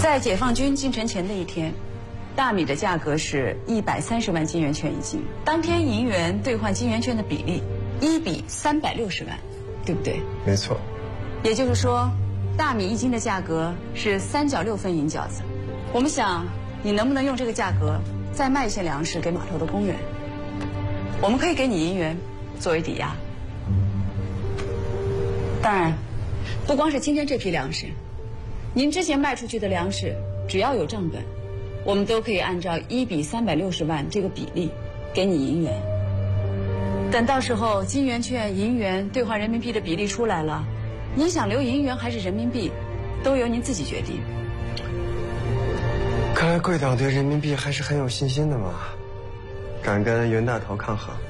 在解放军进城前的一天，大米的价格是130万金圆券一斤，当天银元兑换金圆券的比例1比360万，对不对？ 没错。 也就是说，大米1斤的价格是3角6分银饺子。我们想，你能不能用这个价格再卖一些粮食给码头的工人？我们可以给你银元作为抵押。当然，不光是今天这批粮食，您之前卖出去的粮食，只要有账本，我们都可以按照1比360万这个比例给你银元。等到时候金圆券银元兑换人民币的比例出来了，您想留银元还是人民币，都由您自己决定。 看来贵党对人民币还是很有信心的嘛，敢跟袁大头抗衡。